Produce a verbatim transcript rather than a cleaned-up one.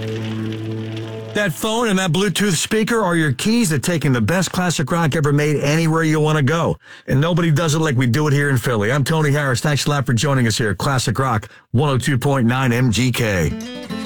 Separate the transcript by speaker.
Speaker 1: That phone and that Bluetooth speaker are your keys to taking the best classic rock ever made anywhere you want to go. And nobody does it like we do it here in Philly. I'm Tony Harris. Thanks a lot for joining us here at Classic Rock one oh two point nine M G K.